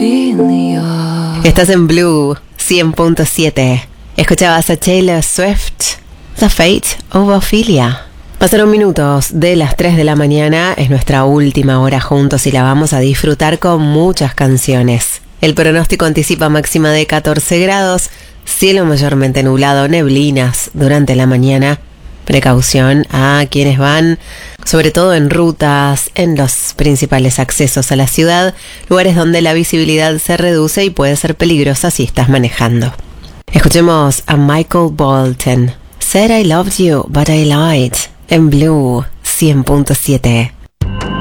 Estás en Blue 100.7. Escuchabas a Taylor Swift, The Fate of Ophelia. Pasaron minutos de las 3 de la mañana, es nuestra última hora juntos y la vamos a disfrutar con muchas canciones. El pronóstico anticipa máxima de 14 grados, cielo mayormente nublado, neblinas durante la mañana. Precaución a quienes van, sobre todo en rutas, en los principales accesos a la ciudad, lugares donde la visibilidad se reduce y puede ser peligrosa si estás manejando. Escuchemos a Michael Bolton. Said I loved you, but I lied. En Blue 100.7.